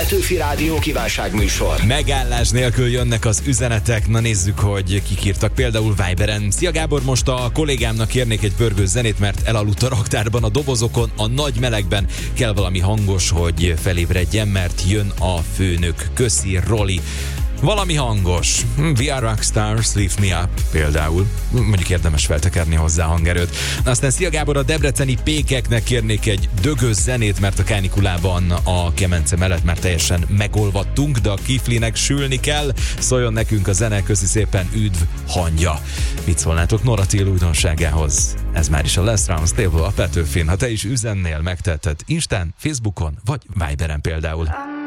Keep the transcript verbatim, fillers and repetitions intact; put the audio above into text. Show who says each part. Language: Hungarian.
Speaker 1: Petőfi Rádió kívánságműsor.
Speaker 2: Megállás nélkül jönnek az üzenetek, na nézzük, hogy kik írtak. Például Viberen. Szia Gábor, most a kollégámnak kérnék egy pörgős zenét, mert elaludt a raktárban a dobozokon, a nagy melegben. Kell valami hangos, hogy felébredjen, mert jön a főnök. Köszi, Roli. Valami hangos. We are rockstars, lift me up például. Mondjuk érdemes feltekerni hozzá hangerőt. Na aztán szia Gábor, a debreceni pékeknek kérnék egy dögös zenét, mert a kánikulában a kemence mellett már teljesen megolvadtunk, de a kiflinek sülni kell. Szóljon nekünk a zene, köszi szépen, üdv, hangja. Mit szólnátok Nora Till újdonságához? Ez már is a Last Round Stable a Petőfin. Ha te is üzennél, megteheted Instán, Facebookon vagy Viberen például.